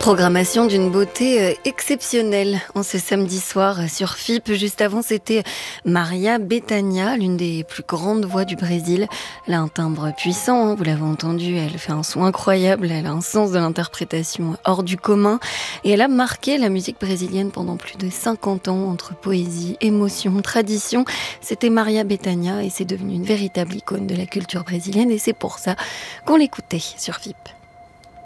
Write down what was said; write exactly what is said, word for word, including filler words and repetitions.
Programmation d'une beauté euh, exceptionnelle en ce samedi soir euh, sur F I P. Juste avant, c'était Maria Bethânia, l'une des plus grandes voix du Brésil. Elle a un timbre puissant, hein, vous l'avez entendu, elle fait un son incroyable, elle a un sens de l'interprétation hors du commun et elle a marqué la musique brésilienne pendant plus de cinquante ans entre poésie, émotion, tradition. C'était Maria Bethânia et c'est devenu une véritable icône de la culture brésilienne et c'est pour ça qu'on l'écoutait sur F I P.